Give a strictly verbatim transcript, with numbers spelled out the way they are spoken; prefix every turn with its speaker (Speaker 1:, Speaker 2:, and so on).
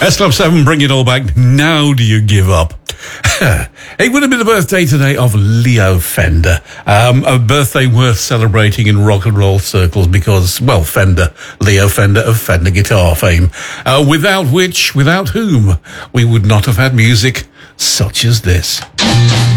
Speaker 1: S Club seven, bring it all back. Now do you give up? It would have been the birthday today of Leo Fender. Um, a birthday worth celebrating in rock and roll circles because, well, Fender, Leo Fender of Fender guitar fame. Uh, without which, without whom, we would not have had music such as this.